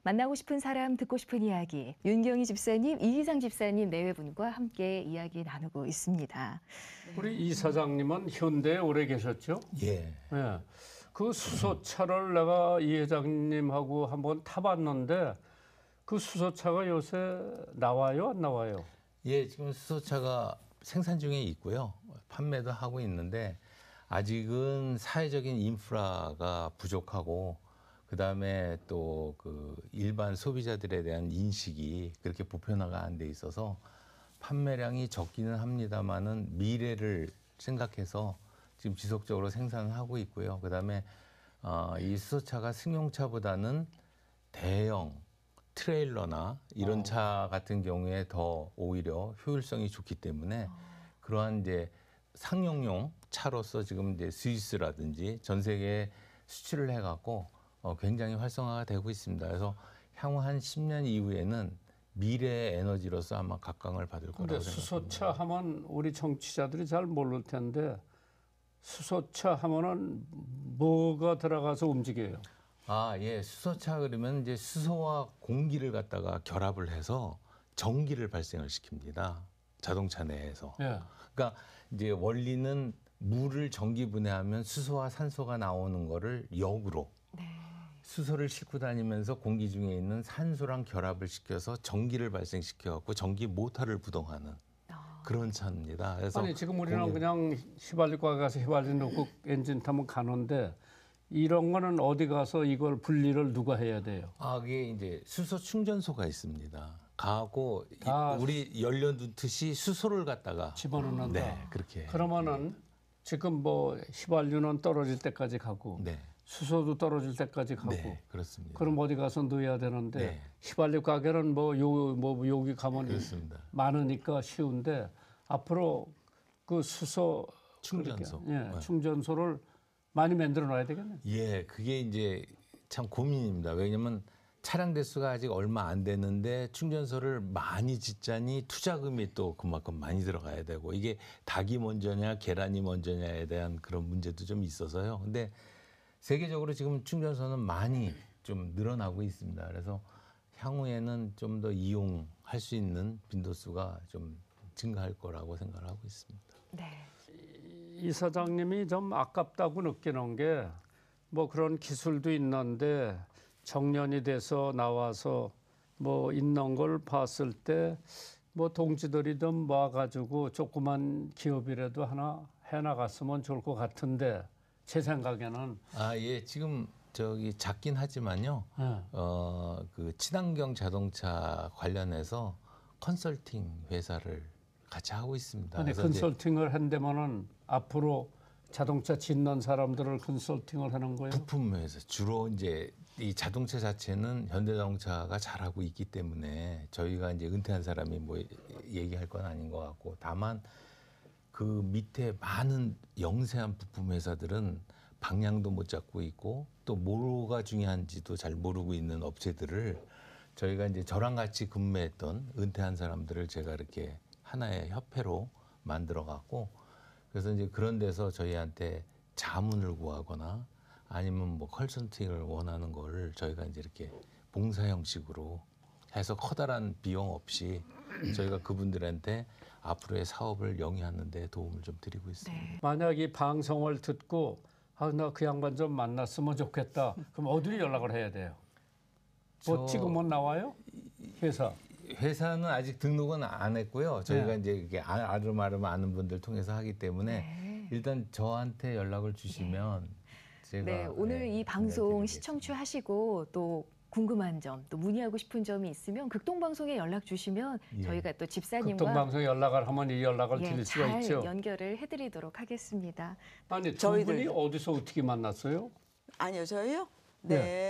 만나고 싶은 사람, 듣고 싶은 이야기. 윤경희 집사님, 이희상 집사님 네 분과 함께 이야기 나누고 있습니다. 우리 이 사장님은 현대에 오래 계셨죠? 예. 예. 그 수소차를 내가 이 회장님하고 한번 타봤는데 그 수소차가 요새 나와요, 안 나와요? 예, 지금 수소차가 생산 중에 있고요. 판매도 하고 있는데 아직은 사회적인 인프라가 부족하고 그다음에 또 그 일반 소비자들에 대한 인식이 그렇게 보편화가 안 돼 있어서 판매량이 적기는 합니다만은 미래를 생각해서 지금 지속적으로 생산을 하고 있고요. 그다음에 이 수소차가 승용차보다는 대형 트레일러나 이런 차 같은 경우에 더 오히려 효율성이 좋기 때문에 그러한 이제 상용용 차로서 지금 이제 스위스라든지 전 세계에 수출을 해갖고 굉장히 활성화가 되고 있습니다. 그래서 향후 한 10년 이후에는 미래의 에너지로서 아마 각광을 받을 거라고 생각합니다. 수소차 하면 우리 정치자들이 잘 모를 텐데 수소차 하면은 뭐가 들어가서 움직여요? 예. 수소차 그러면 이제 수소와 공기를 갖다가 결합을 해서 전기를 발생을 시킵니다. 자동차 내에서. 예. 그러니까 이제 원리는 물을 전기 분해하면 수소와 산소가 나오는 거를 역으로 수소를 싣고 다니면서 공기 중에 있는 산소랑 결합을 시켜서 전기를 발생시켜 갖고 전기 모터를 부동하는 그런 차입니다. 그래서 아니 지금 우리는 그냥 휘발유과 가서 휘발유 넣고 엔진 타면 가는데 이런 거는 어디 가서 이걸 분리를 누가 해야 돼요? 그게 이제 수소 충전소가 있습니다. 가고 우리 연료 넣듯이 수소를 갖다가 집어넣는다. 네, 그렇게. 그러면은 지금 뭐 휘발유는 떨어질 때까지 가고 네. 수소도 떨어질 때까지 가고. 네, 그렇습니다. 그럼 어디 가서 넣어야 되는데 네. 휘발유 가게는 여기 가면 그렇습니다. 많으니까 쉬운데 앞으로 그 수소 충전소. 예, 충전소를 많이 만들어 놔야 되겠네요. 예, 그게 이제 참 고민입니다. 왜냐면 차량 대수가 아직 얼마 안 됐는데 충전소를 많이 짓자니 투자금이 또 그만큼 많이 들어가야 되고 이게 닭이 먼저냐 계란이 먼저냐에 대한 그런 문제도 좀 있어서요. 근데 세계적으로 지금 충전소는 많이 좀 늘어나고 있습니다. 그래서 향후에는 좀 더 이용할 수 있는 빈도수가 좀 증가할 거라고 생각을 하고 있습니다. 네. 이 사장님이 좀 아깝다고 느끼는 게 뭐 그런 기술도 있는데 정년이 돼서 나와서 뭐 있는 걸 봤을 때 뭐 동지들이 좀 모아가지고 조그만 기업이라도 하나 해나갔으면 좋을 것 같은데 제 생각에는 예, 지금 저기 작긴 하지만요. 그 친환경 자동차 관련해서 컨설팅 회사를 같이 하고 있습니다. 아니 컨설팅을 한다면은 앞으로 자동차 짓는 사람들을 컨설팅을 하는 거예요? 부품 회사 주로 이제 이 자동차 자체는 현대자동차가 잘하고 있기 때문에 저희가 이제 은퇴한 사람이 뭐 얘기할 건 아닌 것 같고 다만 그 밑에 많은 영세한 부품 회사들은 방향도 못 잡고 있고 또 뭐가 중요한지도 잘 모르고 있는 업체들을 저희가 이제 저랑 같이 근무했던 은퇴한 사람들을 제가 이렇게 하나의 협회로 만들어 갖고 그래서 이제 그런 데서 저희한테 자문을 구하거나 아니면 뭐 컨설팅을 원하는 거를 저희가 이제 이렇게 봉사 형식으로 해서 커다란 비용 없이 저희가 그분들한테 앞으로의 사업을 영위하는 데 도움을 좀 드리고 있습니다. 네. 만약 이 방송을 듣고 나 그 양반 좀 만났으면 좋겠다. 그럼 어디로 연락을 해야 돼요? 뭐 찍으면 나와요? 회사는 아직 등록은 안 했고요. 저희가 이제 이게 아름아름 아는 분들 통해서 하기 때문에 일단 저한테 연락을 주시면 제가 오늘 이 방송 시청하시고 또 궁금한 점, 또 문의하고 싶은 점이 있으면 극동방송에 연락 주시면 저희가 또 집사님과 극동방송에 연락을 하면 이 연락을 드릴 수가 잘 있죠. 연결을 해드리도록 하겠습니다. 아니 두 분이 어디서 어떻게 만났어요? 아니요, 저희요? 네.